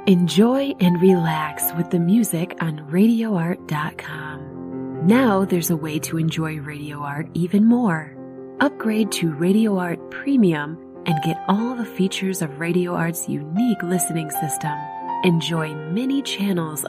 Enjoy and relax with the music on RadioArt.com. Now there's a way to enjoy Radio Art even more. Upgrade to Radio Art Premium and get all the features of Radio Art's unique listening system. Enjoy many channels